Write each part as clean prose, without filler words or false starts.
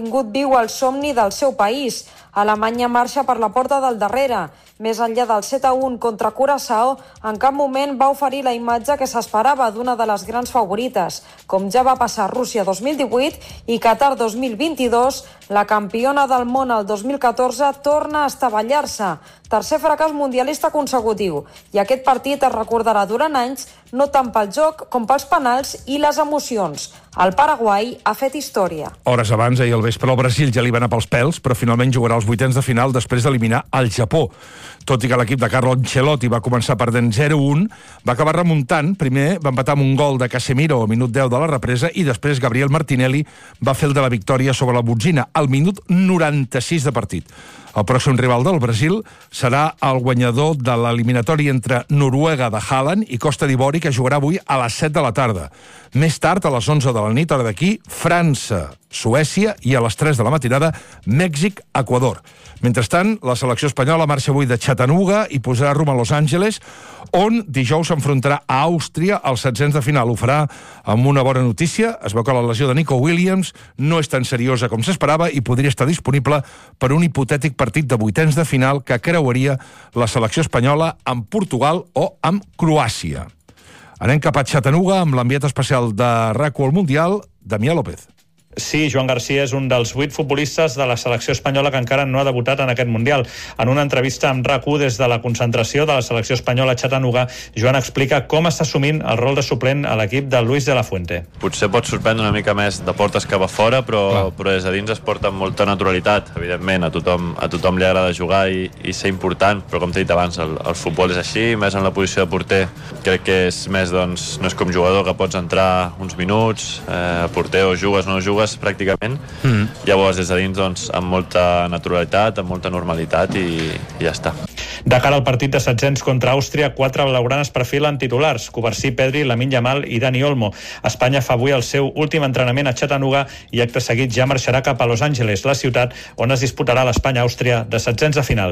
mantingut viu el somni del seu país. Alemanya marxa per la porta del darrere. Més enllà del 7-1 contra Curaçao, en cap moment va oferir la imatge que s'esperava d'una de les grans favorites. Com ja va passar a Rússia 2018 i Qatar 2022, la campiona del món el 2014 torna a estavellar-se. Tercer fracàs mundialista consecutiu. I aquest partit es recordarà durant anys, no tant pel joc com pels penals i les emocions. El Paraguai ha fet història. Hores abans, ahir al vespre, el Brasil ja li va anar pels pèls, però finalment jugarà els vuitens de final després d'eliminar el Japó. Tot i que l'equip de Carlo Ancelotti va començar perdent 0-1, va acabar remuntant. Primer va empatar amb un gol de Casemiro al minut 10 de la represa i després Gabriel Martinelli va fer el de la victòria sobre la botzina al minut 96 de partit. El pròxim rival del Brasil serà el guanyador de l'eliminatori entre Noruega de Haaland i Costa d'Ivori, que jugarà avui a les 7 de la tarda. Més tard, a les 11 de la nit, hora d'aquí, França, Suècia i a les 3 de la matinada, Mèxic, Equador. Mentrestant, la selecció espanyola marxa avui de Chattanooga i posarà rumb a Los Angeles, on dijous s'enfrontarà a Àustria als setzents de final. Ho farà amb una bona notícia. Es veu que la lesió de Nico Williams no és tan seriosa com s'esperava i podria estar disponible per un hipotètic partit de vuitens de final que creuaria la selecció espanyola amb Portugal o amb Croàcia. Anem cap a Chattanooga amb l'enviat especial de RAC1 al Mundial, Damià López. Sí, Joan Garcia és un dels 8 futbolistes de la selecció espanyola que encara no ha debutat en aquest Mundial. En una entrevista amb RAC1 des de la concentració de la selecció espanyola a Chattanooga, Joan explica com està assumint el rol de suplent a l'equip de Luis de la Fuente. Potser pot sorprendre una mica més de portes que va fora, però des de dins es porta amb molta naturalitat. Evidentment, a tothom li agrada jugar i ser important, però com t'he dit abans, el futbol és així, més en la posició de porter. Crec que és més, doncs, no és com jugador que pots entrar uns minuts, porter o jugues o no jugues, pràcticament. Llavors, des de dins, doncs, amb molta naturalitat, amb molta normalitat i ja està. De cara al partit de setzents contra Àustria, 4 blaugranes perfilen titulars: Covarsí, Pedri, Lamine Yamal i Dani Olmo. Espanya fa avui el seu últim entrenament a Chattanooga i acte seguit ja marxarà cap a Los Angeles, la ciutat on es disputarà l'Espanya-Àustria de setzents de final.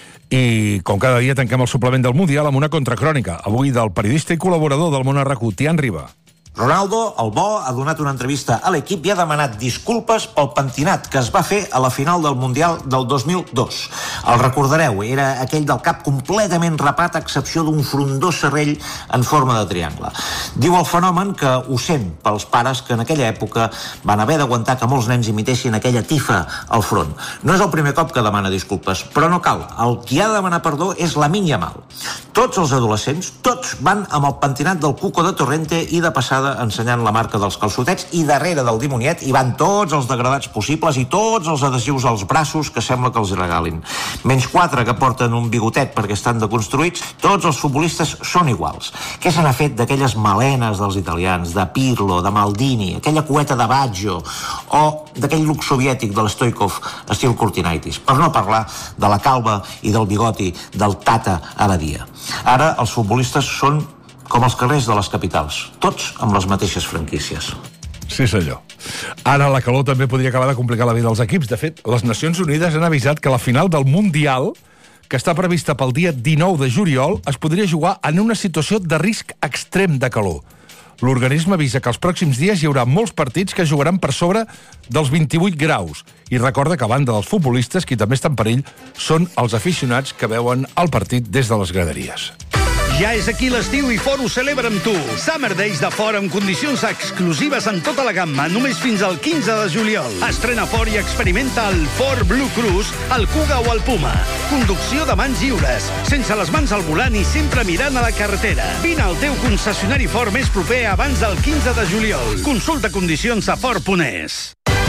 I, com cada dia, tanquem el suplement del Mundial amb una contracrònica, avui del periodista i col·laborador del Món a RAC1, Tian Riba. Ronaldo, el bo, ha donat una entrevista a l'equip i ha demanat disculpes pel pentinat que es va fer a la final del Mundial del 2002. El recordareu, era aquell del cap completament rapat a excepció d'un frondós serrell en forma de triangle. Diu el fenomen que ho sent pels pares que en aquella època van haver d'aguantar que molts nens imitessin aquella tifa al front. No és el primer cop que demana disculpes, però no cal. El qui ha de demanar perdó és Lamine Yamal. Tots els adolescents, tots van amb el pentinat del Cuco de Torrente i de passada ensenyant la marca dels calçotets, i darrere del dimoniet hi van tots els degradats possibles i tots els adhesius als braços que sembla que els regalin. Menys 4 que porten un bigotet perquè estan deconstruïts, tots els futbolistes són iguals. Què se n'ha fet d'aquelles malenes dels italians, de Pirlo, de Maldini, aquella cueta de Baggio o d'aquell look soviètic de l'Stoikov estil Kurtinaitis, per no parlar de la calva i del bigoti del Tata Abadia. Ara els futbolistes són com els carrers de les capitals, tots amb les mateixes franquícies. Sí, senyor. Ara la calor també podria acabar de complicar la vida als equips. De fet, les Nacions Unides han avisat que la final del Mundial, que està prevista pel dia 19 de juliol, es podria jugar en una situació de risc extrem de calor. L'organisme avisa que els pròxims dies hi haurà molts partits que jugaran per sobre dels 28 graus. I recorda que a banda dels futbolistes, qui també està en perill són els aficionats que veuen el partit des de les graderies. Ja és aquí l'estiu i Ford ho celebra amb tu. Summer Days de Ford amb condicions exclusives en tota la gamma, només fins al 15 de juliol. Estrena Ford i experimenta el Ford Blue Cruise, el Kuga o el Puma. Conducció de mans lliures, sense les mans al volant i sempre mirant a la carretera. Vine al teu concessionari Ford més proper abans del 15 de juliol. Consulta condicions a Ford.es.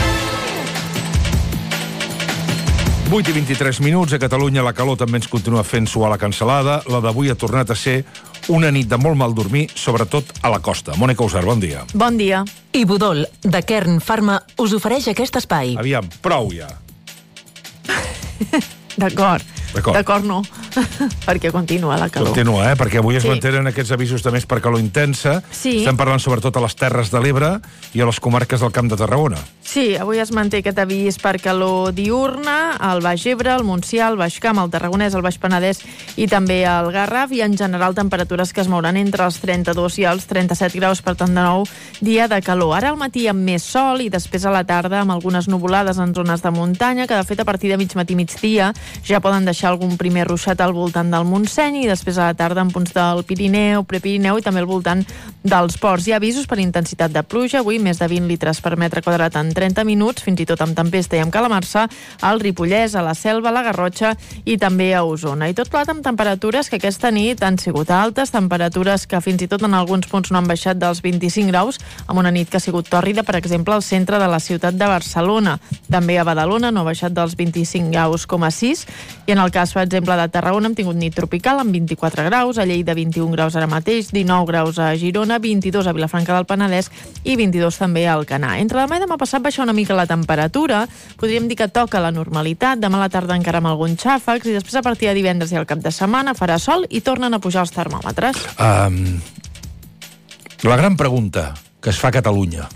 8 i 23 minuts. A Catalunya la calor també ens continua fent suar la cansalada. La d'avui ha tornat a ser una nit de molt mal dormir, sobretot a la costa. Mònica Usar, bon dia. Bon dia. I Budol, de Kern Pharma, us ofereix aquest espai. Aviam, prou ja. D'acord. D'acord, no. Perquè continua la calor. Continua, perquè avui es mantenen aquests avisos de més per calor intensa. Sí. Estem parlant sobretot a les Terres de l'Ebre i a les comarques del Camp de Tarragona. Sí, avui es manté aquest avís per calor diurna al Baix Ebre, al Montsià, al Baix Camp, al Tarragonès, al Baix Penedès i també al Garraf, i en general temperatures que es mouran entre els 32 i els 37 graus, per tant de nou dia de calor. Ara al matí amb més sol i després a la tarda amb algunes nuvolades en zones de muntanya, que de fet a partir de mig matí migdia ja poden deixar algun primer ruixat al voltant del Montseny i després a la tarda en punts del Pirineu, Prepirineu i també al voltant dels ports. Hi ha avisos per intensitat de pluja, avui més de 20 litres per metre quadrat en 30 minuts, fins i tot amb tempesta i amb calamarsa, al Ripollès, a la Selva, a la Garrotxa i també a Osona. I tot plat amb temperatures que aquesta nit han sigut altes, temperatures que fins i tot en alguns punts no han baixat dels 25 graus, amb una nit que ha sigut tòrrida, per exemple, al centre de la ciutat de Barcelona. També a Badalona no ha baixat dels 25 graus com a 6, i en el cas, per exemple, de Tarragona hem tingut nit tropical amb 24 graus, a Lleida 21 graus ara mateix, 19 graus a Girona, 22 a Vilafranca del Penedès i 22 també a Alcanar. Entre demà i demà passat baixa una mica la temperatura, podríem dir que toca la normalitat, demà a la tarda encara amb alguns xàfecs i després a partir de divendres i al cap de setmana farà sol i tornen a pujar els termòmetres. La gran pregunta que es fa a Catalunya: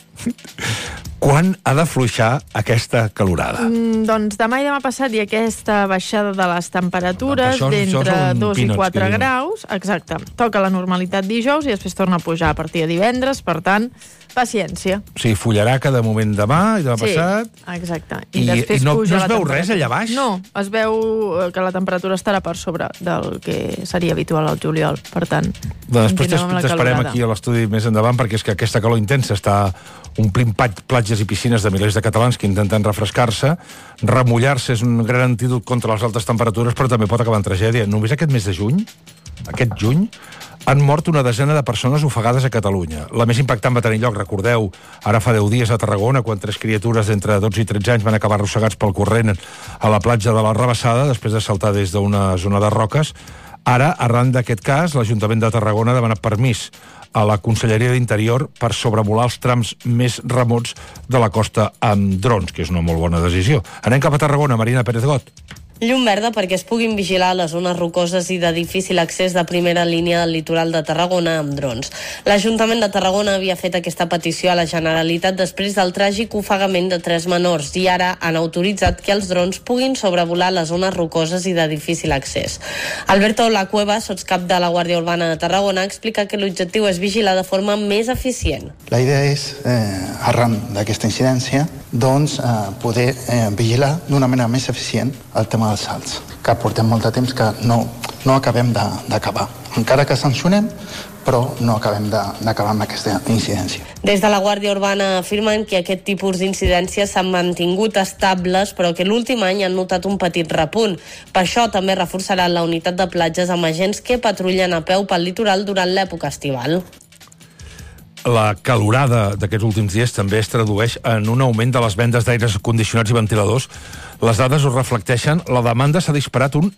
quan ha d'afluixar aquesta calorada? Doncs demà i demà passat hi ha aquesta baixada de les temperatures d'entre 2 i 4 graus. Exacte. Toca la normalitat dijous i després torna a pujar a partir de divendres, per tant, paciència. O sigui, fullaraca de moment demà i demà passat. Exacte. I no es veu res allà baix? No, es veu que la temperatura estarà per sobre del que seria habitual al juliol, per tant. Després t'esperem aquí a l'estudi més endavant, perquè és que aquesta calor intensa està omplint platges i piscines de milers de catalans que intenten refrescar-se. Remullar-se és un gran antídot contra les altes temperatures, però també pot acabar en tragèdia. Només aquest mes de juny, aquest juny, han mort una desena de persones ofegades a Catalunya. La més impactant va tenir lloc, recordeu, ara fa 10 dies a Tarragona, quan 3 criatures d'entre 12 i 13 anys van acabar arrossegats pel corrent a la platja de la Rabassada, després de saltar des d'una zona de roques. Ara, arran d'aquest cas, l'Ajuntament de Tarragona ha demanat permís a la Conselleria d'Interior per sobrevolar els trams més remots de la costa amb drons, que és una molt bona decisió. Anem cap a Tarragona, Marina Pérez Got. Llum verda perquè es puguin vigilar les zones rocoses i de difícil accés de primera línia del litoral de Tarragona amb drons. L'Ajuntament de Tarragona havia fet aquesta petició a la Generalitat després del tràgic ofegament de 3 menors i ara han autoritzat que els drons puguin sobrevolar les zones rocoses i de difícil accés. Alberto Lacueva, sotscap de la Guàrdia Urbana de Tarragona, explica que l'objectiu és vigilar de forma més eficient. La idea és, arran d'aquesta incidència, poder vigilar d'una manera més eficient el tema dels salts, que portem molt de temps que no acabem d'acabar. Encara que sancionem, però no acabem d'acabar amb aquesta incidència. Des de la Guàrdia Urbana afirmen que aquest tipus d'incidències s'han mantingut estables, però que l'últim any han notat un petit repunt. Per això també reforçaran la unitat de platges amb agents que patrullen a peu pel litoral durant l'època estival. La calorada d'aquests últims dies també es tradueix en un augment de les vendes d'aires condicionats i ventiladors. Les dades ho reflecteixen. La demanda s'ha disparat un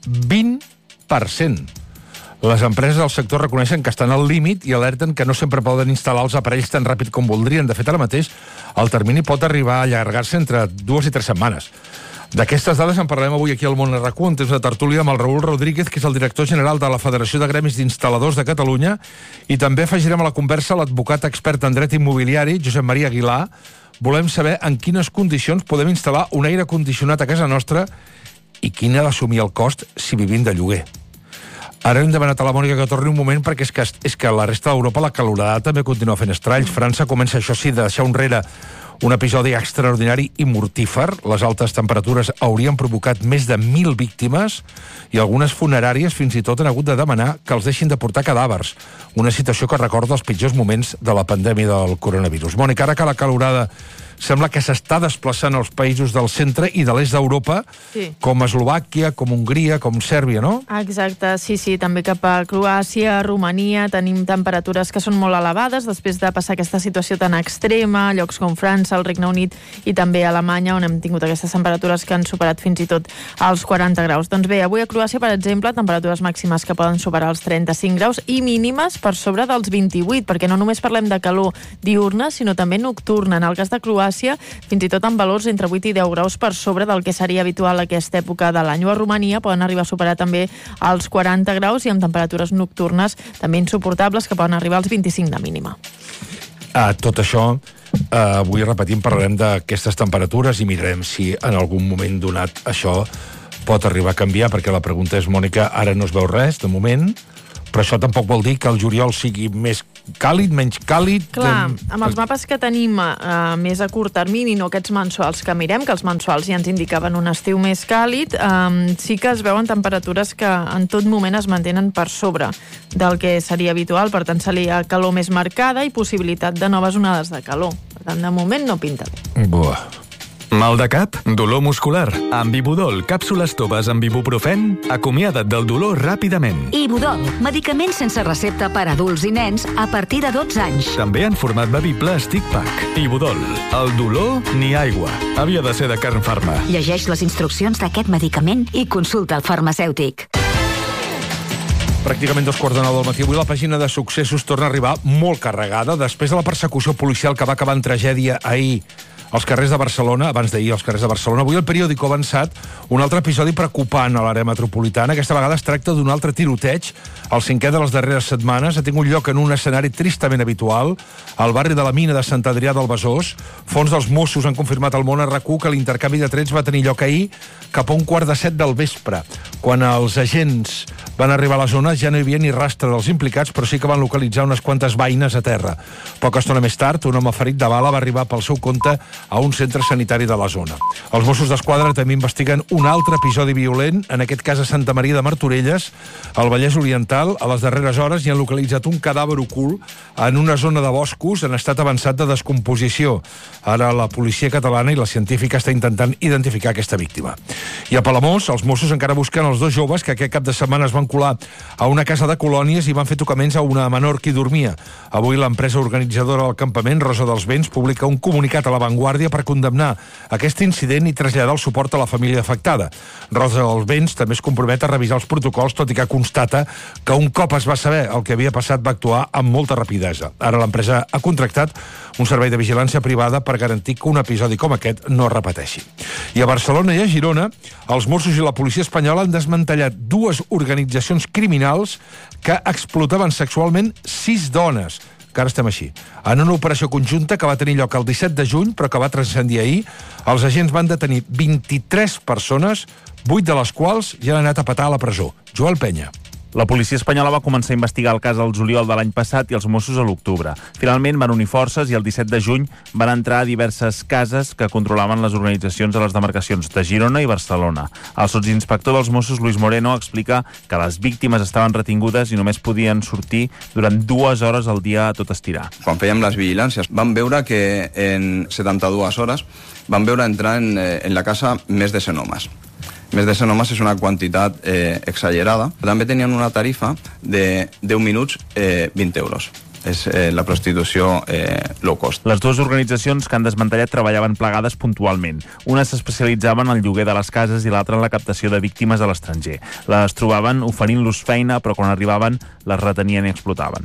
20%. Les empreses del sector reconeixen que estan al límit i alerten que no sempre poden instal·lar els aparells tan ràpid com voldrien. De fet, ara mateix, el termini pot arribar a allargar-se entre 2 i 3 setmanes. D'aquestes dades en parlarem avui aquí al Món RQ, en temps de tertúlia amb el Raül Rodríguez, que és el director general de la Federació de Gremis d'Instal·ladors de Catalunya, i també afegirem a la conversa l'advocat expert en dret immobiliari, Josep Maria Aguilar. Volem saber en quines condicions podem instal·lar un aire condicionat a casa nostra i quin ha d'assumir el cost si vivim de lloguer. Ara hem demanat a la Mònica que torni un moment, perquè és que a la resta d'Europa la calorada també continua fent estralls. França comença, això sí, de deixar enrere un episodi extraordinari i mortífer. Les altes temperatures haurien provocat més de 1.000 víctimes i algunes funeràries fins i tot han hagut de demanar que els deixin de portar cadàvers. Una situació que recorda els pitjors moments de la pandèmia del coronavirus. Mònica, ara que la calorada sembla que s'està desplaçant als països del centre i de l'est d'Europa, sí, com Eslovàquia, com Hongria, com Sèrbia, no? Exacte, sí, també cap a Croàcia, Romania, tenim temperatures que són molt elevades després de passar aquesta situació tan extrema, llocs com França, el Regne Unit i també Alemanya, on hem tingut aquestes temperatures que han superat fins i tot els 40 graus. Doncs bé, avui a Croàcia, per exemple, temperatures màximes que poden superar els 35 graus i mínimes per sobre dels 28, perquè no només parlem de calor diurna, sinó també nocturna. En el cas de Croàcia, Croàcia, fins i tot amb valors entre 8 i 10 graus per sobre del que seria habitual a aquesta època de l'any. A Romania poden arribar a superar també els 40 graus i amb temperatures nocturnes també insuportables que poden arribar als 25 de mínima. Tot això, avui repetim, parlarem d'aquestes temperatures i mirarem si en algun moment donat això pot arribar a canviar, perquè la pregunta és, Mònica, ara no es veu res, de moment, però això tampoc vol dir que el juliol sigui més càlid, menys càlid... Clar, amb els mapes que tenim més a curt termini, no aquests mensuals que mirem, que els mensuals ja ens indicaven un estiu més càlid, sí que es veuen temperatures que en tot moment es mantenen per sobre del que seria habitual, per tant seria calor més marcada i possibilitat de noves onades de calor. Per tant, de moment no pinta bé. Buah. Mal de cap? Dolor muscular? Amb Ibudol, càpsules toves amb ibuprofen, acomiada't del dolor ràpidament. Ibudol, medicament sense recepta per a adults i nens a partir de 12 anys. També en format bevible Stick Pack. Ibudol, el dolor ni aigua. Havia de ser de Kern Pharma. Llegeix les instruccions d'aquest medicament i consulta el farmacèutic. Pràcticament 2:15 del matí. Avui la pàgina de successos torna a arribar molt carregada després de la persecució policial que va acabar en tragèdia ahir als carrers de Barcelona, abans d'ahir als carrers de Barcelona. Avui el periòdico ha avançat un altre episodi preocupant a l'àrea metropolitana. Aquesta vegada es tracta d'un altre tiroteig. El 5è de les darreres setmanes ha tingut lloc en un escenari tristament habitual, al barri de la Mina de Sant Adrià del Besòs. Fons dels Mossos han confirmat al Món RQ que l'intercanvi de trets va tenir lloc ahir cap a 6:45 del vespre. Quan els agents van arribar a la zona ja no hi havia ni rastre dels implicats, però sí que van localitzar unes quantes vaines a terra. Poca estona més tard, un home ferit de bala va arribar pel seu compte a un centre sanitari de la zona. Els Mossos d'Esquadra també investiguen un altre episodi violent, en aquest cas a Santa Maria de Martorelles, al Vallès Oriental. A les darreres hores hi han localitzat un cadàver ocult en una zona de boscos en estat avançat de descomposició. Ara la policia catalana i la científica està intentant identificar aquesta víctima. I a Palamós, els Mossos encara busquen els 2 joves que aquest cap de setmana es van colar a una casa de colònies i van fer tocaments a una menor que hi dormia. Avui l'empresa organitzadora del campament, Rosa dels Vents, publica un comunicat a La Vanguardia per condemnar aquest incident i traslladar el suport a la família afectada. Rosa dels Vents també es compromet a revisar els protocols, tot i que constata que un cop es va saber el que havia passat va actuar amb molta rapidesa. Ara l'empresa ha contractat un servei de vigilància privada per garantir que un episodi com aquest no es repeteixi. I a Barcelona i a Girona, els Mossos i la policia espanyola han desmantellat 2 organitzacions criminals que explotaven sexualment 6 dones, que ara estem així. En una operació conjunta que va tenir lloc el 17 de juny, però que va transcendir ahir, els agents van detenir 23 persones, 8 de les quals ja han anat a petar a la presó. Joel Penya. La policia espanyola va començar a investigar el cas al juliol de l'any passat i els Mossos a l'octubre. Finalment van unir forces i el 17 de juny van entrar a diverses cases que controlaven les organitzacions a les demarcacions de Girona i Barcelona. El sotsinspector dels Mossos, Luis Moreno, explica que les víctimes estaven retingudes i només podien sortir durant 2 hores al dia a tot estirar. Quan fèiem les vigilàncies vam veure que en 72 hores vam veure entrar en la casa més de 100 homes. Més de 100 homes és una quantitat exagerada. També tenien una tarifa de 10 minuts, 20 euros. És la prostitució low cost. Les 2 organitzacions que han desmantellat treballaven plegades puntualment. Una s'especialitzava en el lloguer de les cases i l'altra en la captació de víctimes a l'estranger. Les trobaven oferint-los feina, però quan arribaven les retenien i explotaven.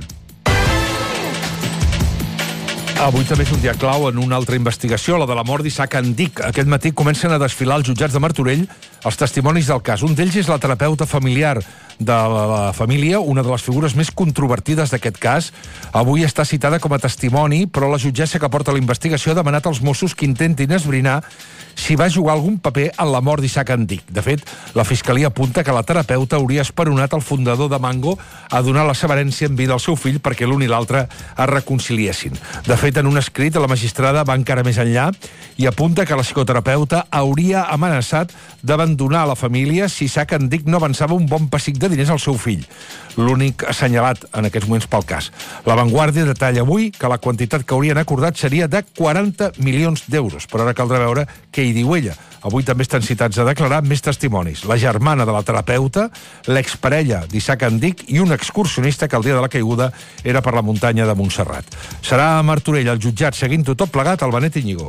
Avui també és un dia clau en una altra investigació, la de la mort d'Isaac Andic. Aquest matí comencen a desfilar als jutjats de Martorell els testimonis del cas. Un d'ells és la terapeuta familiar de la família, una de les figures més controvertides d'aquest cas. Avui està citada com a testimoni, però la jutgessa que porta la investigació ha demanat als Mossos que intentin esbrinar si va jugar algun paper en la mort d'Isaac Andic. De fet, la Fiscalia apunta que la terapeuta hauria esperonat el fundador de Mango a donar la seva herència en vida al seu fill perquè l'un i l'altre es reconciliessin. De fet, en un escrit, la magistrada va encara més enllà i apunta que la psicoterapeuta hauria amenaçat d'abandonar la família si Isaac Andic no avançava un bon pessic de diners al seu fill, l'únic assenyalat en aquests moments pel cas. La Vanguardia detalla avui que la quantitat que haurien acordat seria de 40 milions d'euros, però ara caldrà veure què hi diu ella. Avui també estan citats a declarar més testimonis. La germana de la terapeuta, l'exparella d'Isaac Andic i un excursionista que el dia de la caiguda era per la muntanya de Montserrat. Serà a Martorell, al jutjat, seguint-ho tot plegat, el Benet Íñigo.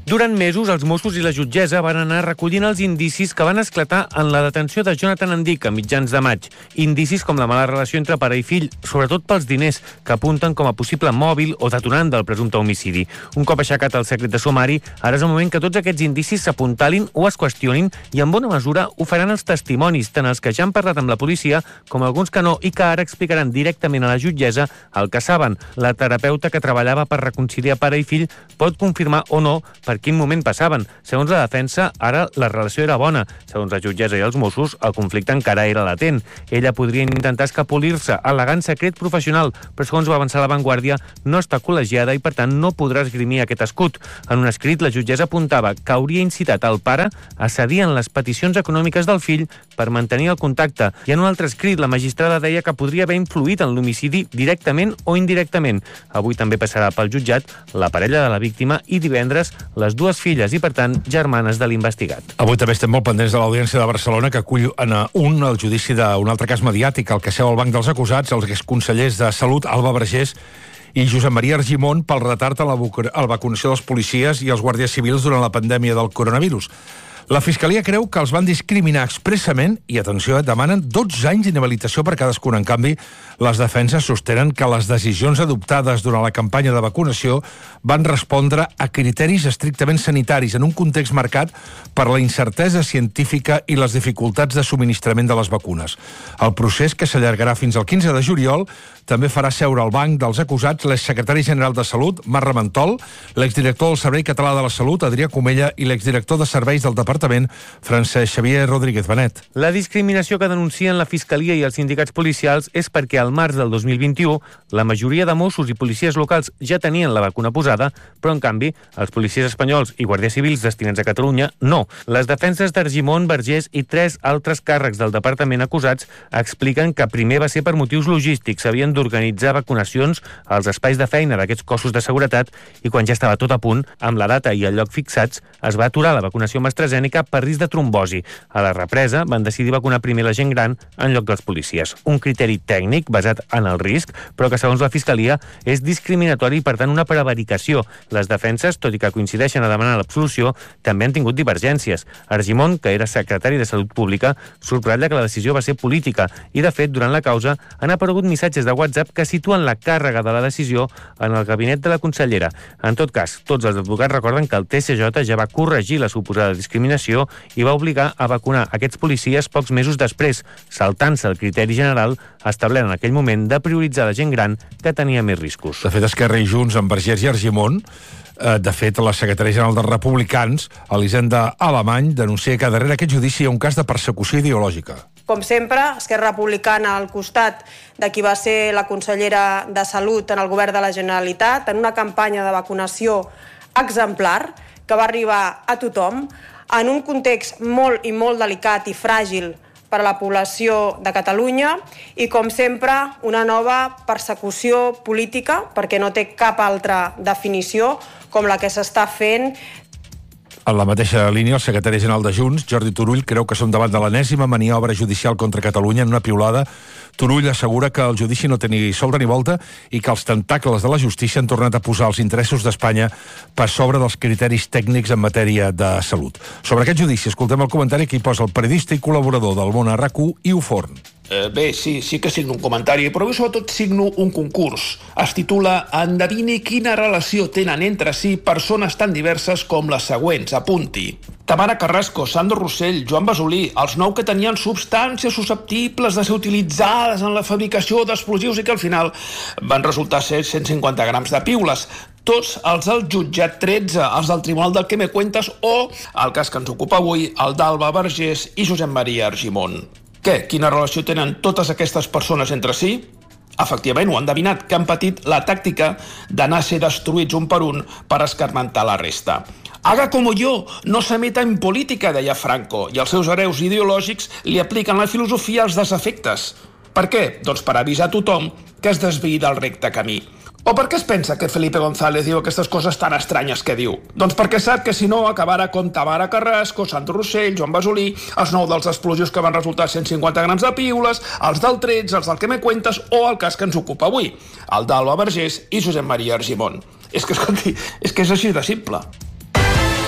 Durant mesos, els Mossos i la jutgessa van anar recollint els indicis que van esclatar en la detenció de Jonathan Andic a mitjans de maig. Indicis com la mala relació entre pare i fill, sobretot pels diners, que apunten com a possible mòbil o detonant del presumpte homicidi. Un cop aixecat el secret de sumari, ara és el moment que tots aquests indicis s'apuntalin o es qüestionin i en bona mesura ho faran els testimonis, tant els que ja han parlat amb la policia com alguns que no i que ara explicaran directament a la jutgessa el que saben. La terapeuta que treballava per reconciliar pare i fill pot confirmar o no per quin moment passaven. Segons la defensa, ara la relació era bona. Segons la jutgessa i els Mossos, el conflicte encara era latent. Ella podria intentar escapolir-se, al·legant secret professional, però segons va avançar La Vanguardia, no està col·legiada i per tant no podrà esgrimir aquest escut. En un escrit, la jutgessa apuntava que hauria incitat el pare a cedir en les peticions econòmiques del fill per mantenir el contacte. I en un altre escrit, la magistrada deia que podria haver influït en l'homicidi directament o indirectament. Avui també passarà pel jutjat la parella de la víctima i divendres les dues filles i, per tant, germanes de l'investigat. Avui també estem molt pendents de l'Audiència de Barcelona, que acull el judici d'un altre cas mediàtic, el que seu al banc dels acusats, els exconsellers de Salut, Alba Vergés i Josep Maria Argimon, pel retard en la vacunació dels policies i els guàrdies civils durant la pandèmia del coronavirus. La Fiscalia creu que els van discriminar expressament i, atenció, demanen 12 anys d'inhabilitació per cadascun. En canvi, les defenses sostenen que les decisions adoptades durant la campanya de vacunació van respondre a criteris estrictament sanitaris en un context marcat per la incertesa científica i les dificultats de subministrament de les vacunes. El procés, que s'allargarà fins al 15 de juliol, també farà seure al banc dels acusats l'exsecretari general de Salut, Marc Ramentol, l'exdirector del Servei Català de la Salut, Adrià Comella, i l'exdirector de Serveis del Departament, Francesc Xavier Rodríguez Benet. La discriminació que denuncien la Fiscalia i els sindicats policials és perquè al març del 2021 la majoria de Mossos i policies locals ja tenien la vacuna posada, però en canvi els policies espanyols i guàrdies civils destinats a Catalunya no. Les defenses d'Argimon, Vergés i 3 altres càrrecs del departament acusats expliquen que primer va ser per motius logístics. Havien d'organitzar vacunacions als espais de feina d'aquests cossos de seguretat i quan ja estava tot a punt, amb la data i el lloc fixats, es va aturar la vacunació amb AstraZeneca per risc de trombosi. A la represa van decidir vacunar primer la gent gran en lloc dels policies. Un criteri tècnic basat en el risc, però que segons la Fiscalia és discriminatori i per tant una prevaricació. Les defenses, tot i que coincideixen a demanar l'absolució, també han tingut divergències. Argimon, que era secretari de Salut Pública, subratlla que la decisió va ser política i, de fet, durant la causa han aparegut missatges de WhatsApp que situen la càrrega de la decisió en el gabinet de la consellera. En tot cas, tots els advocats recorden que el TSJ ja va corregir la suposada discriminació i va obligar a vacunar aquests policies pocs mesos després, saltant-se el criteri general establert en aquell moment de prioritzar la gent gran que tenia més riscos. De fet, Esquerra i Junts, amb Vergés i Argimon, de fet, la secretària general dels Republicans, Elisenda Alemany, denuncia que darrere aquest judici hi ha un cas de persecució ideològica. Com sempre, Esquerra Republicana al costat de qui va ser la consellera de Salut en el govern de la Generalitat, en una campanya de vacunació exemplar que va arribar a tothom, en un context molt i molt delicat i fràgil per a la població de Catalunya i, com sempre, una nova persecució política, perquè no té cap altra definició, com la que s'està fent. En la mateixa línia, el secretari general de Junts, Jordi Turull, creu que som davant de l'enèsima maniobra judicial contra Catalunya en una piulada. Turull assegura que el judici no té ni solta ni volta i que els tentacles de la justícia han tornat a posar els interessos d'Espanya per sobre dels criteris tècnics en matèria de salut. Sobre aquest judici, escoltem el comentari que hi posa el periodista i col·laborador del Món a RAC1, Iu Forn. Bé, sí que signo un comentari, però sobretot signo un concurs. Es titula Endevini quina relació tenen entre si persones tan diverses com les següents. Apunti. Tamara Carrasco, Sandro Rossell, Joan Basolí, els 9 que tenien substàncies susceptibles de ser utilitzades en la fabricació d'explosius i que al final van resultar ser 150 grams de piules. Tots els del jutjat 13, els del Tribunal del Que me cuentes o, el cas que ens ocupa avui, el d'Alba Vergés i Josep Maria Argimon. Què? Quina relació tenen totes aquestes persones entre si? Efectivament, ho han endevinat, que han patit la tàctica d'anar a ser destruïts un per un per escarmentar la resta. Haga como yo, no se meta en política, deia Franco, i els seus hereus ideològics li apliquen la filosofia als desafectes. Per què? Doncs per avisar a tothom que es desviï del recte camí. O per què es pensa que Felipe González diu aquestes coses tan estranyes que diu? Doncs perquè sap que si no acabarà com Tamara Carrasco, Sandro Rossell, Joan Basolí, els 9 dels explosius que van resultar 150 grams de piules, els del 13, els del Que me cuentes o el cas que ens ocupa avui, el d'Alba Vergés i Josep Maria Argimon. És que, escolti, és així de simple.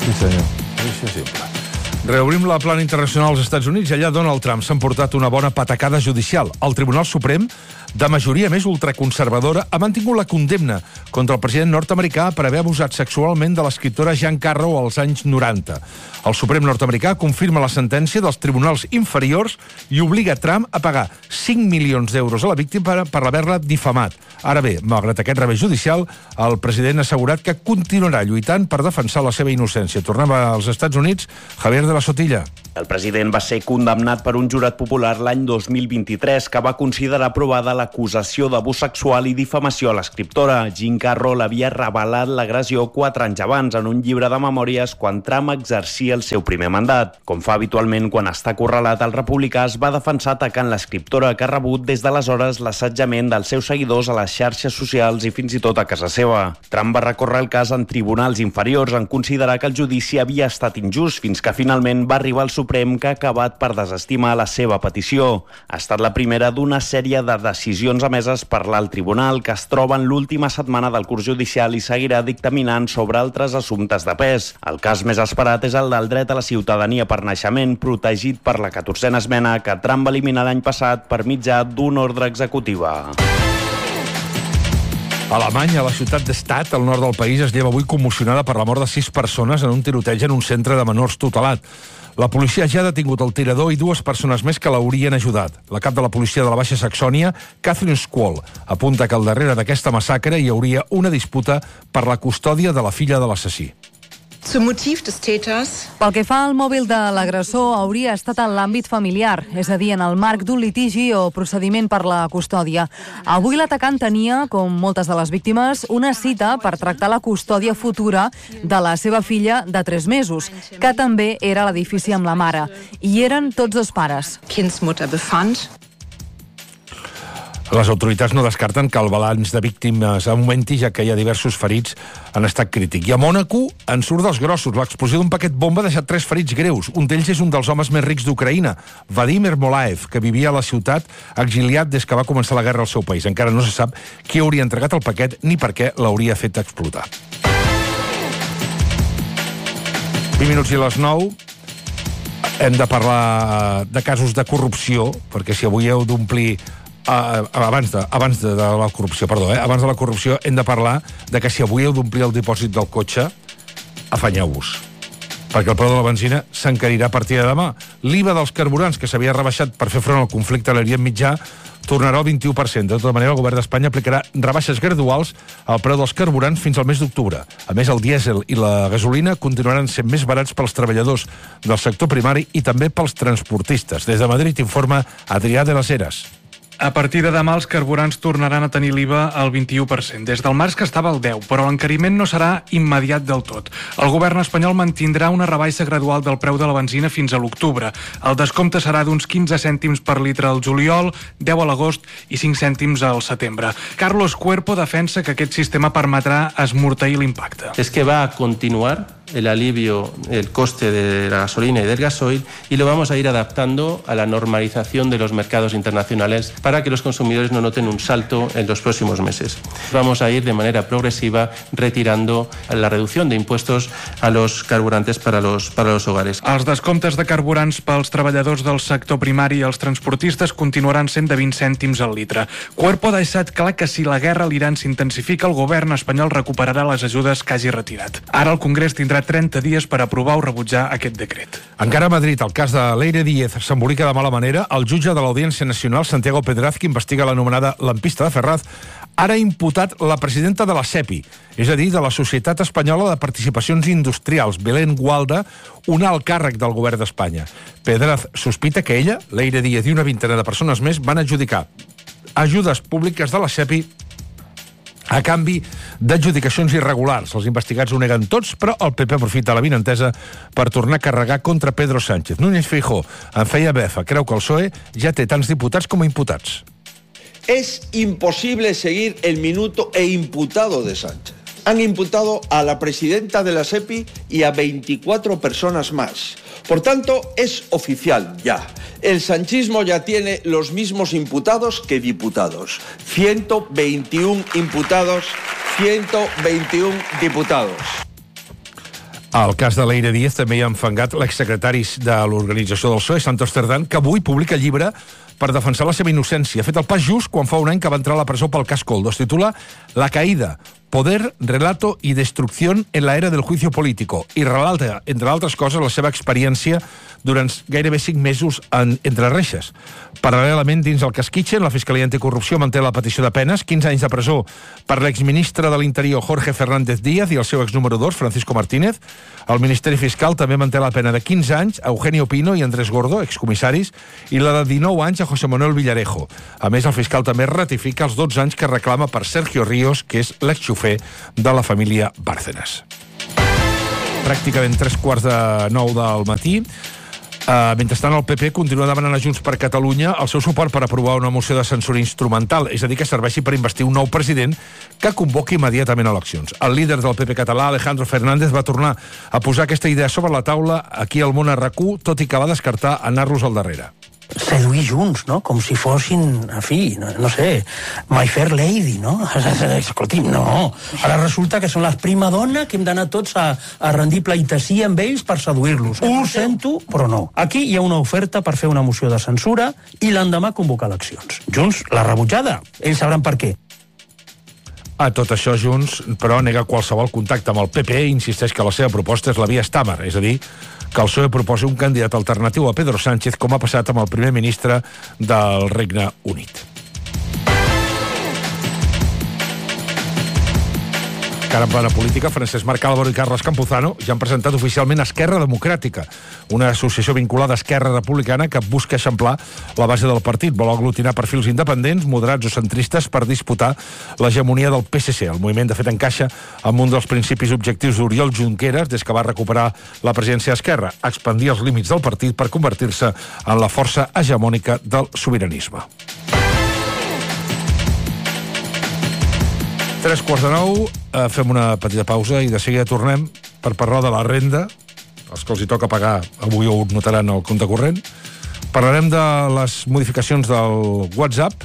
Sí, senyor. Això és simple. Reobrim la plana internacional als Estats Units i allà Donald Trump s'ha emportat una bona patacada judicial. El Tribunal Suprem, de majoria més ultraconservadora, ha mantingut la condemna contra el president nord-americà per haver abusat sexualment de l'escriptora Jean Carroll als anys 90. El Suprem nord-americà confirma la sentència dels tribunals inferiors i obliga Trump a pagar 5 milions d'euros a la víctima per haver-la difamat. Ara bé, malgrat aquest revés judicial, el president ha assegurat que continuarà lluitant per defensar la seva innocència. Tornem als Estats Units. Javier de la Sotilla. El president va ser condemnat per un jurat popular l'any 2023 que va considerar aprovada l'acusació d'abús sexual i difamació a l'escriptora. Jean Carroll havia revelat l'agressió 4 anys abans en un llibre de memòries quan Trump exercia el seu primer mandat. Com fa habitualment quan està acorralat, el republicà es va defensar atacant l'escriptora, que ha rebut des d'aleshores l'assetjament dels seus seguidors a les xarxes socials i fins i tot a casa seva. Trump va recórrer el cas en tribunals inferiors en considerar que el judici havia estat injust fins que finalment va arribar al Suprem, que ha acabat per desestimar la seva petició. Ha estat la primera d'una sèrie de decisions emeses per l'alt tribunal, que es troba en l'última setmana del curs judicial i seguirà dictaminant sobre altres assumptes de pes. El cas més esperat és el del dret a la ciutadania per naixement, protegit per la 14a esmena que Trump va eliminar l'any passat per mitjà d'una ordre executiva. Alemanya, la ciutat d'Estat, al nord del país, es lleva avui commocionada per la mort de 6 persones en un tiroteig en un centre de menors tutelat. La policia ja ha detingut el tirador i 2 persones més que l'haurien ajudat. La cap de la policia de la Baixa Saxònia, Catherine Squall, apunta que al darrere d'aquesta massacre hi hauria una disputa per la custòdia de la filla de l'assassí. Pel que fa al mòbil de l'agressor, hauria estat en l'àmbit familiar, és a dir, en el marc d'un litigi o procediment per la custòdia. Avui l'atacant tenia, com moltes de les víctimes, una cita per tractar la custòdia futura de la seva filla de 3 mesos, que també era a l'edifici amb la mare. I eren tots 2 pares. Les autoritats no descarten que el balanç de víctimes augmenti, ja que hi ha diversos ferits en estat crític. I a Mònaco en surt dels grossos. L'explosió d'un paquet bomba ha deixat 3 ferits greus. Un d'ells és un dels homes més rics d'Ucraïna, Vadim Ermolaev, que vivia a la ciutat exiliat des que va començar la guerra al seu país. Encara no se sap qui hauria entregat el paquet ni per què l'hauria fet explotar. 20 minuts i les 9. Hem de parlar de casos de corrupció, perquè si avui heu d'omplir abans de la corrupció, abans de la corrupció hem de parlar de que si avui heu d'omplir el dipòsit del cotxe, afanyeu-vos, perquè el preu de la benzina s'encarirà a partir de demà. L'IVA dels carburants, que s'havia rebaixat per fer front al conflicte a l'Orient Mitjà, tornarà al 21%. De tota manera, el govern d'Espanya aplicarà rebaixes graduals al preu dels carburants fins al mes d'octubre. A més, el dièsel i la gasolina continuaran sent més barats pels treballadors del sector primari i també pels transportistes. Des de Madrid informa Adrià de las Heras. A partir de demà, els carburants tornaran a tenir l'IVA al 21%, des del març que estava al 10%, però l'encariment no serà immediat del tot. El govern espanyol mantindrà una rebaixa gradual del preu de la benzina fins a l'octubre. El descompte serà d'uns 15 cèntims per litre al juliol, 10 a l'agost i 5 cèntims al setembre. Carlos Cuerpo defensa que aquest sistema permetrà esmorteir l'impacte. És que va a continuar el alivio, el coste de la gasolina y del gasoil, y lo vamos a ir adaptando a la normalización de los mercados internacionales para que los consumidores no noten un salto en los próximos meses. Vamos a ir de manera progresiva retirando la reducción de impuestos a los carburantes para los hogares. Els descomptes de carburants pels treballadors del sector primari i els transportistes continuaran sent de 20 cèntims al litre. Cuerpo ha deixat clar que si la guerra a l'Iran s'intensifica, el govern espanyol recuperarà les ajudes que hagi retirat. Ara el Congrés tindrà 30 dies per aprovar o rebutjar aquest decret. Encara a Madrid, el cas de Leire Díez s'embolica de mala manera. El jutge de l'Audiència Nacional, Santiago Pedraz, que investiga l'anomenada lampista de Ferraz, ara ha imputat la presidenta de la SEPI, és a dir, de la Societat Espanyola de Participacions Industrials, Belén Gualda, un alt càrrec del govern d'Espanya. Pedraz sospita que ella, Leire Díez i una vintena de persones més van adjudicar ajudes públiques de la SEPI a canvi d'adjudicacions irregulars. Els investigats ho neguen tots, però el PP aprofita la vinentesa per tornar a carregar contra Pedro Sánchez. Núñez Feijóo en feia befa. Creu que el PSOE ja té tants diputats com a imputats. Es imposible seguir el minuto e imputado de Sánchez. Han imputado a la presidenta de la SEPI y a 24 personas más. Por tanto, es oficial ya. El sanchismo ya tiene los mismos imputados que diputados. 121 imputados, 121 diputados. Al cas de Leire Díaz també hi ha enfangat l'exsecretari de l'organització del PSOE, Santos Cerdán, que avui publica llibre per defensar la seva innocència. Ha fet el pas just quan fa un any que va entrar a la presó pel cas Koldo. Es titula La caída, poder, relato y destrucción en la era del juicio político. I relata, entre altres coses, la seva experiència durant gairebé 5 mesos entre reixes. Paral·lelament, dins el cas Kitchen, la Fiscalia Anticorrupció manté la petició de penes, 15 anys de presó per l'exministre de l'Interior Jorge Fernández Díaz i el seu exnúmero 2, Francisco Martínez. El Ministeri Fiscal també manté la pena de 15 anys a Eugenio Pino i Andrés Gordo, excomissaris, i la de 19 anys a José Manuel Villarejo. A més, el fiscal també ratifica els 12 anys que reclama per Sergio Ríos, que és l'exxofer de la família Bárcenas. Pràcticament 8:45 del matí. Mentrestant, el PP continua demanant a Junts per Catalunya el seu suport per aprovar una moció de censura instrumental, és a dir, que serveixi per investir un nou president que convoqui immediatament eleccions. El líder del PP català, Alejandro Fernández, va tornar a posar aquesta idea sobre la taula aquí al Món RQ, tot i que va descartar anar-los al darrere. Seduir Junts, no? Com si fossin, en fi, no sé, My Fair Lady, no? Escolti'm, no. Ara resulta que són les prima dona que hem d'anar tots a rendir pleitessia amb ells per seduir-los. Ho sento, però no. Aquí hi ha una oferta per fer una moció de censura i l'endemà convocar eleccions. Junts l'ha rebutjada. Ells sabran per què. A tot això, Junts, però, nega qualsevol contacte amb el PP i insisteix que la seva proposta és la via Stàmer, és a dir, que el PSOE proposi un candidat alternatiu a Pedro Sánchez, com ha passat amb el primer ministre del Regne Unit. Encara en plana política, Francesc Marc Álvaro i Carles Campuzano ja han presentat oficialment Esquerra Democràtica, una associació vinculada a Esquerra Republicana que busca eixamplar la base del partit. Vol aglutinar perfils independents, moderats o centristes per disputar l'hegemonia del PSC. El moviment, de fet, encaixa amb un dels principis objectius d'Oriol Junqueras des que va recuperar la presidència d'Esquerra, expandir els límits del partit per convertir-se en la força hegemònica del sobiranisme. 8:45, fem una petita pausa i de seguida tornem per parlar de la renda, els que els hi toca pagar avui ho notaran al compte corrent. Parlarem de les modificacions del WhatsApp,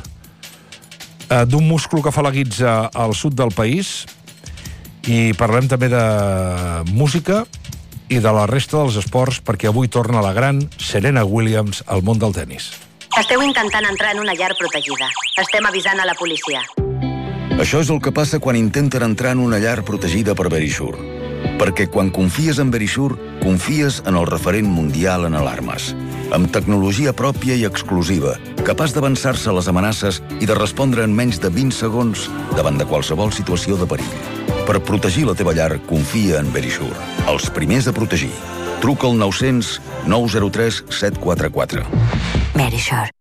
d'un múscul que fa la guitza al sud del país, i parlarem també de música i de la resta dels esports, perquè avui torna la gran Serena Williams al món del tennis. Esteu intentant entrar en una llar protegida. Estem avisant a la policia. Això és el que passa quan intenten entrar en una llar protegida per Verisure. Perquè quan confies en Verisure, confies en el referent mundial en alarmes. Amb tecnologia pròpia i exclusiva, capaç d'avançar-se a les amenaces i de respondre en menys de 20 segons davant de qualsevol situació de perill. Per protegir la teva llar, confia en Verisure. Els primers a protegir. Truca al 900 903 744. Verisure.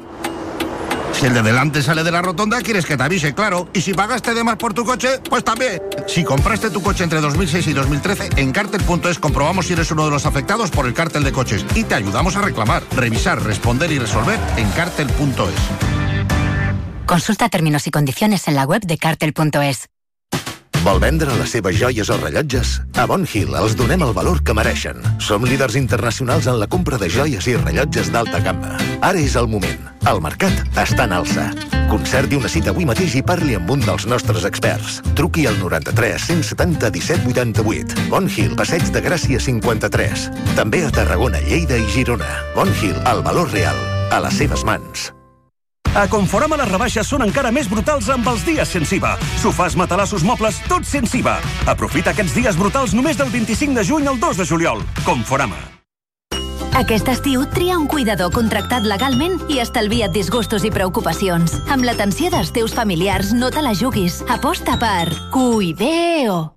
Si el de delante sale de la rotonda, quieres que te avise, claro. Y si pagaste de más por tu coche, pues también. Si compraste tu coche entre 2006 y 2013, en Cartel.es comprobamos si eres uno de los afectados por el cártel de coches y te ayudamos a reclamar, revisar, responder y resolver en Cartel.es. Consulta términos y condiciones en la web de Cartel.es. Vol vendre les seves joies o rellotges? A Bon Hill els donem el valor que mereixen. Som líders internacionals en la compra de joies i rellotges d'alta gamma. Ara és el moment. El mercat està en alça. Concerti una cita avui mateix i parli amb un dels nostres experts. Truqui al 93 170 17 88. Bon Hill, Passeig de Gràcia 53. També a Tarragona, Lleida i Girona. Bon Hill, el valor real, a les seves mans. A Conforama les rebaixes són encara més brutals amb els dies sense IVA. Sofàs, matalassos, mobles, tot sense IVA. Aprofita aquests dies brutals només del 25 de juny al 2 de juliol. Conforama. Aquest estiu tria un cuidador contractat legalment i estalvia't disgustos i preocupacions. Amb l'atenció dels teus familiars no te la juguis. Aposta per Cuideo.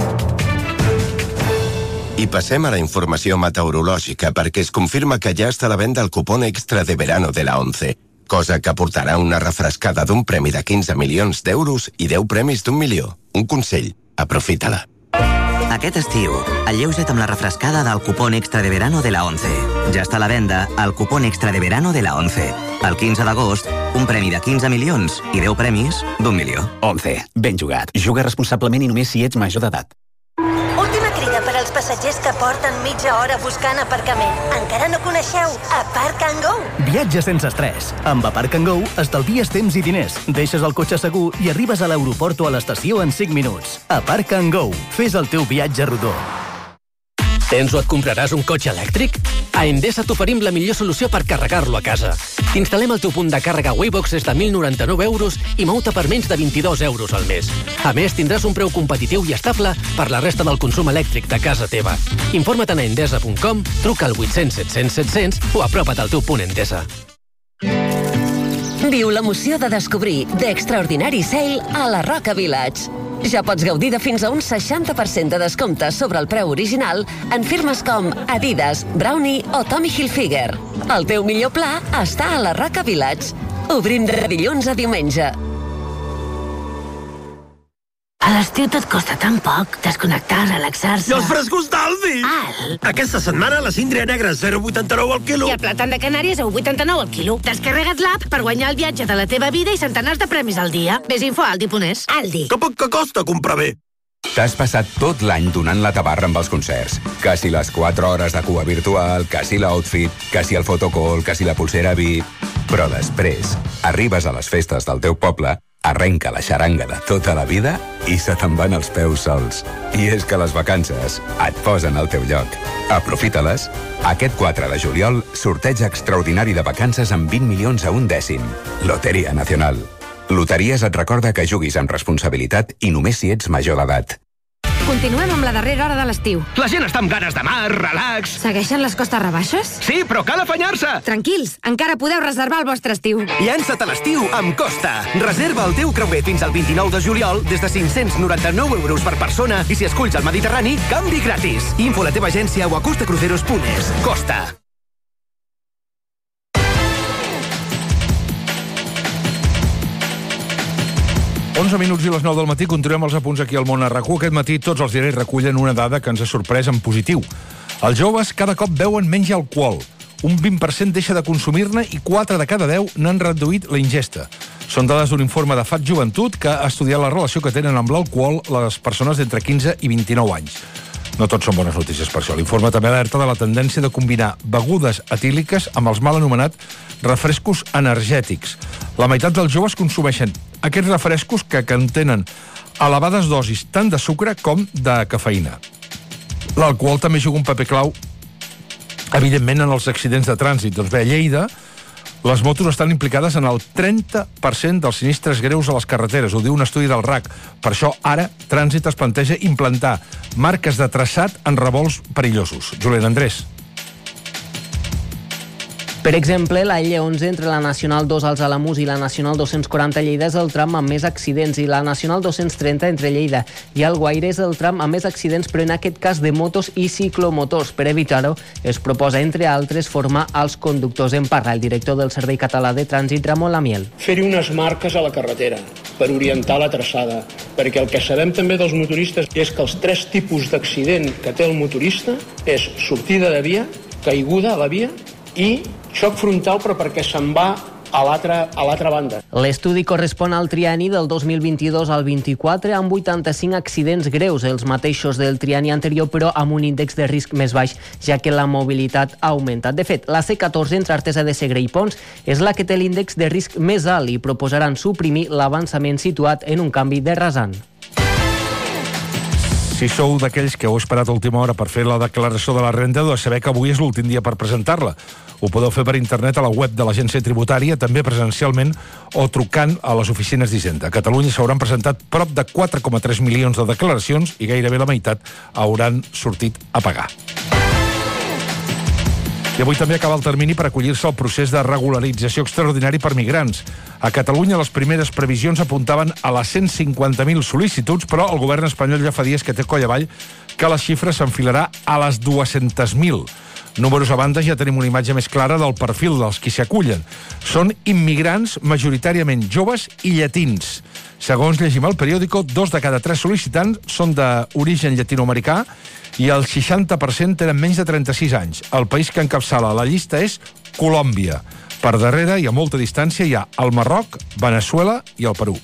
I passem a la informació meteorològica perquè es confirma que ja està a la venda el cupón extra de verano de la 11, cosa que aportarà una refrescada d'un premi de 15 milions d'euros i 10 premis d'1 milió. Un consell, aprofita-la. Aquest estiu, alleuja't amb la refrescada del cupón extra de verano de la 11. Ja està a la venda el cupón extra de verano de la 11. El 15 d'agost, un premi de 15 milions i 10 premis d'1 milió. 11. Ben jugat. Juga responsablement i només si ets major d'edat. Última crida per als passatgers que porten mitja hora buscant aparcament. Encara no coneixeu Apark and Go? Viatge sense estrès. Amb Apark and Go estalvies temps i diners, deixes el cotxe segur i arribes a l'aeroport o a l'estació en 5 minuts. Apark and Go. Fes el teu viatge rodó. Tens o et compraràs un cotxe elèctric? A Endesa t'oferim la millor solució per carregar-lo a casa. T'instal·lem el teu punt de càrrega Waybox des de 1.099 euros i mou-te per menys de 22 euros al mes. A més, tindràs un preu competitiu i estable per la resta del consum elèctric de casa teva. Informa't a endesa.com, truca al 800 700 700 o apropa't al teu punt Endesa. Viu l'emoció de descobrir The Extraordinary Sale a la Roca Village. Ja pots gaudir de fins a un 60% de descompte sobre el preu original en firmes com Adidas, Brownie o Tommy Hilfiger. El teu millor pla està a la Roca Village. Obrim de dilluns a diumenge. A l'estiu tot costa tan poc, desconnectar, relaxar-se... I els frescos d'Aldi! Aquesta setmana la síndria negra 0,89 al quilo. I el plàtan de Canàries a 1,89 al quilo. Descarrega't l'app per guanyar el viatge de la teva vida i centenars de premis al dia. Ves info a Aldi.es. Aldi. Que poc que costa comprar bé. T'has passat tot l'any donant la tabarra amb els concerts. Que si les 4 hores de cua virtual, que si l'outfit, que si el fotocall, que si la pulsera VIP... Però després, arribes a les festes del teu poble, arrenca la xaranga de tota la vida i se te'n van els peus sols. I és que les vacances et posen al teu lloc. Aprofita-les. Aquest 4 de juliol, sorteig extraordinari de vacances amb 20 milions a un dècim. Loteria Nacional. Loteries et recorda que juguis amb responsabilitat i només si ets major d'edat. Continuem amb la darrera hora de l'estiu. La gent està amb ganes de mar, relax... Segueixen les costes rebaixes? Sí, però cal afanyar-se! Tranquils, encara podeu reservar el vostre estiu. Llança't a l'estiu amb Costa. Reserva el teu creuer fins al 29 de juliol des de 599 euros per persona i si esculls el Mediterrani, canvi gratis. Info a la teva agència o a costacruceros.es. Costa. Onze minuts i les 9 del matí, continuem els apunts aquí al món a RAC1. Aquest matí tots els diaris recullen una dada que ens ha sorprès en positiu. Els joves cada cop beuen menys alcohol. Un 20% deixa de consumir-ne i 4 de cada 10 n'han reduït la ingesta. Són dades d'un informe de FAT Joventut que ha estudiat la relació que tenen amb l'alcohol les persones d'entre 15 i 29 anys. No tot són bones notícies per això. L'informe també alerta de la tendència de combinar begudes etíliques amb els mal anomenats refrescos energètics. La meitat dels joves consumeixen aquests refrescos que contenen elevades dosis tant de sucre com de cafeïna. L'alcohol també juga un paper clau, evidentment, en els accidents de trànsit. Doncs bé, a Lleida, les motos estan implicades en el 30% dels sinistres greus a les carreteres, ho diu un estudi del RAC. Per això, ara, Trànsit es planteja implantar marques de traçat en revolts perillosos. Julián Andrés. Per exemple, la L11 entre la Nacional 2 als Alamús i la Nacional 240 a Lleida és el tram amb més accidents i la Nacional 230 entre Lleida i Alguaire és el tram amb més accidents, però en aquest cas de motos i ciclomotors. Per evitar-ho, es proposa, entre altres, formar els conductors. En parla el director del Servei Català de Trànsit, Ramon Lamiel. Fer-hi unes marques a la carretera per orientar la traçada, perquè el que sabem també dels motoristes és que els 3 tipus d'accident que té el motorista és sortida de via, caiguda a la via i xoc frontal, però perquè se'n va a l'altra banda. L'estudi correspon al trienni del 2022 al 24 amb 85 accidents greus, els mateixos del trienni anterior, però amb un índex de risc més baix, ja que la mobilitat ha augmentat. De fet, la C14 entre Artesa de Segre i Pons és la que té l'índex de risc més alt i proposaran suprimir l'avançament situat en un canvi de rasant. Si sou d'aquells que heu esperat a última hora per fer la declaració de la renda, de saber que avui és l'últim dia per presentar-la. Ho podeu fer per internet a la web de l'Agència Tributària, també presencialment o trucant a les oficines d'Hisenda. A Catalunya s'hauran presentat prop de 4,3 milions de declaracions i gairebé la meitat hauran sortit a pagar. I avui també acaba el termini per acollir-se al procés de regularització extraordinari per migrants. A Catalunya les primeres previsions apuntaven a les 150.000 sol·licituds, però el govern espanyol ja fa dies que té coll avall que la xifra s'enfilarà a les 200.000. Números a banda, ja tenim una imatge més clara del perfil dels qui s'hi acullen. Són immigrants majoritàriament joves i llatins. Segons llegim al periòdico, 2 de cada 3 sol·licitants són d'origen llatinoamericà i el 60% tenen menys de 36 anys. El país que encapçala la llista és Colòmbia. Per darrere, i a molta distància, hi ha el Marroc, Veneçuela i el Perú.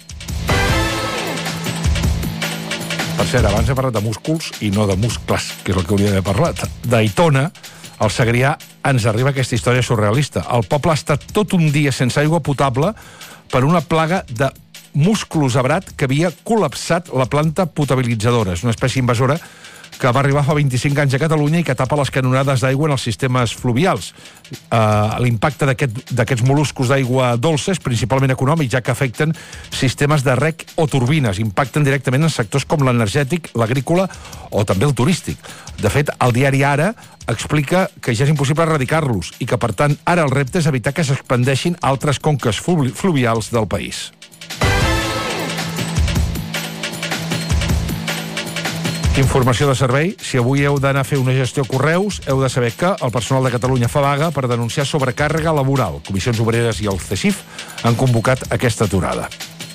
Per cert, abans he parlat de músculs i no de muscles, que és el que hauria d'haver parlat. D'Aitona, al Segrià, ens arriba aquesta història surrealista. El poble ha estat tot un dia sense aigua potable per una plaga de musclos abrat que havia col·lapsat la planta potabilitzadora. És una espècie invasora que va arribar fa 25 anys a Catalunya i que tapa les canonades d'aigua en els sistemes fluvials. L'impacte d'aquests mol·luscos d'aigua dolça és principalment econòmic, ja que afecten sistemes de rec o turbines. Impacten directament en sectors com l'energètic, l'agrícola o també el turístic. De fet, el diari Ara explica que ja és impossible erradicar-los i que, per tant, ara el repte és evitar que s'expandeixin a altres conques fluvials del país. Informació de servei. Si avui heu d'anar a fer una gestió a correus, heu de saber que el personal de Catalunya fa vaga per denunciar sobrecàrrega laboral. Comissions Obreres i el CESIF han convocat aquesta aturada.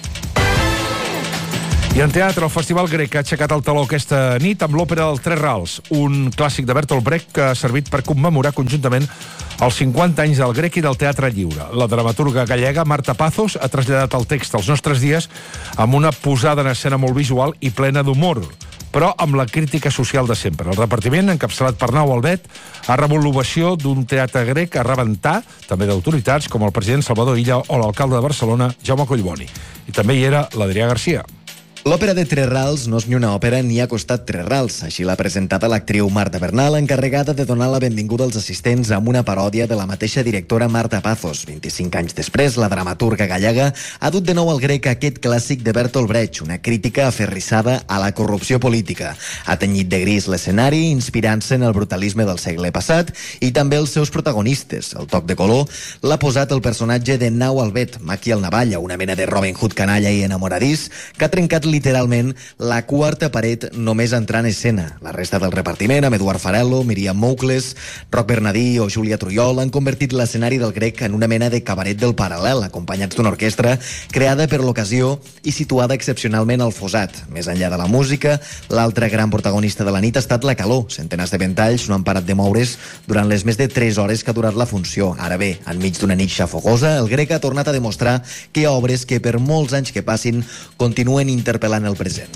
I en teatre, el Festival Grec ha aixecat el taló aquesta nit amb l'òpera del Tres Rals, un clàssic de Bertolt Brecht que ha servit per commemorar conjuntament els 50 anys del Grec i del teatre lliure. La dramaturga gallega Marta Pazos ha traslladat el text als nostres dies amb una posada en escena molt visual i plena d'humor, però amb la crítica social de sempre. El repartiment, encapçalat per Nau Albet, ha rebut l'ovació d'un teatre grec a rebentar, també d'autoritats com el president Salvador Illa o l'alcalde de Barcelona, Jaume Collboni. I també hi era l'Adrià Garcia. L'òpera de Tres Rals no és ni una òpera ni ha costat Tres Rals. Així l'ha presentada l'actriu Marta Bernal, encarregada de donar la benvinguda als assistents amb una paròdia de la mateixa directora Marta Pazos. 25 anys després, la dramaturga gallega ha dut de nou al grec aquest clàssic de Bertolt Brecht, una crítica aferrissada a la corrupció política. Ha tenyit de gris l'escenari, inspirant-se en el brutalisme del segle passat i també els seus protagonistes. El toc de color l'ha posat el personatge de Nau Albet, Maki el Navalla, una mena de Robin Hood canalla i enamoradís, que ha trencat literalment la quarta paret només entrar en escena. La resta del repartiment, amb Eduard Farello, Míriam Moukles, Roc Bernadí o Júlia Trujol, han convertit l'escenari del grec en una mena de cabaret del paral·lel, acompanyats d'una orquestra creada per l'ocasió i situada excepcionalment al Fossat. Més enllà de la música, l'altre gran protagonista de la nit ha estat la calor. Centenars de ventalls no han parat de moure's durant les més de 3 hores que ha durat la funció. Ara bé, enmig d'una nit xafogosa, el grec ha tornat a demostrar que hi ha obres que, per molts anys que passin, continuen interpretant el present.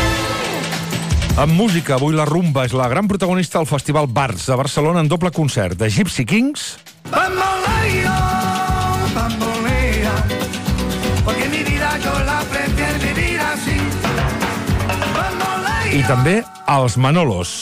En música, avui la rumba és la gran protagonista del Festival Bars de Barcelona en doble concert de Gypsy Kings Bamboleo, bambolea, porque mi vida yo la prefiero vivir así. i també els Manolos.